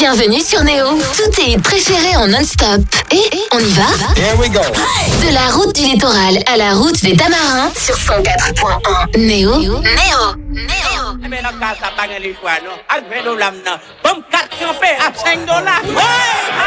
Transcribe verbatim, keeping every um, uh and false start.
Bienvenue sur Néo. Tous tes hits préférés en non-stop. Et on y va? Here we go. De la route du littoral à la route des Tamarins sur cent quatre point un. Néo. Néo. Néo. Mais non, ça pas les choix, non. Avec le lam, non. Comme quatre campés à cinq dollars.